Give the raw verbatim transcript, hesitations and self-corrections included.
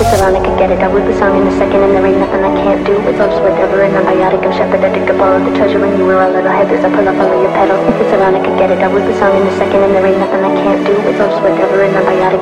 it's around, I could get it. I whip a song in a second and there ain't nothing I can't do. It's all just whatever and I'm biotic. I'm shepherd, addicted, all of the treasure when you were a little headless. I pull up all of your pedals. If it's around, I could get it. I whip a song in a second and there ain't nothing I can't do. It's all just whatever and I'm biotic.